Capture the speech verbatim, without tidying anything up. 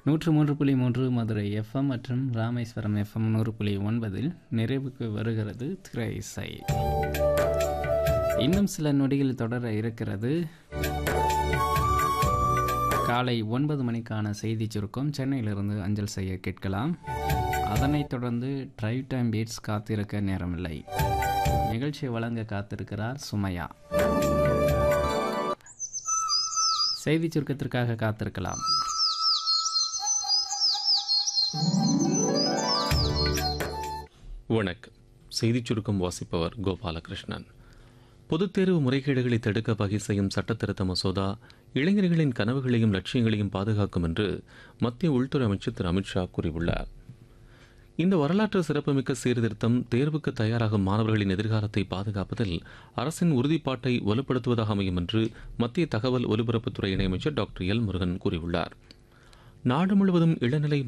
நூற்று மூன்று புள்ளி மூன்று மதுரை எஃப்எம் மற்றும் ராமேஸ்வரம் எஃப்எம் நூறு புள்ளி ஒன்பதில் நிறைவுக்கு வருகிறது திரை இசை. இன்னும் சில நொடியில் தொடர இருக்கிறது காலை ஒன்பது மணிக்கான செய்தி சுருக்கம். சென்னையிலிருந்து அஞ்சல் செய்ய கேட்கலாம். அதனைத் தொடர்ந்து டிரைவ் டைம் பீட்ஸ் காத்திருக்க நேரமில்லை நிகழ்ச்சியை வழங்க காத்திருக்கிறார் சுமையா. செய்தி சுருக்கத்திற்காக காத்திருக்கலாம். வணக்கம். செய்திச் சுருக்கம் வாசிப்பவர் கோபாலகிருஷ்ணன். பொதுத் தேர்வு முறைகேடுகளை தடுக்க வகை செய்யும் சட்டத்திருத்த மசோதா இளைஞர்களின் கனவுகளையும் லட்சியங்களையும் பாதுகாக்கும் என்று மத்திய உள்துறை அமைச்சர் திரு அமித்ஷா கூறியுள்ளார். இந்த வரலாற்று சிறப்புமிக்க சீர்திருத்தம் தேர்வுக்கு தயாராகும் மாணவர்களின் எதிர்காலத்தை பாதுகாப்பதில் அரசின் உறுதிப்பாட்டை வலுப்படுத்துவதாக அமையும் என்று மத்திய தகவல் ஒலிபரப்புத்துறை இணையமைச்சர் டாக்டர் எல் முருகன் கூறியுள்ளார். நாடு முழுவதும் இளநிலை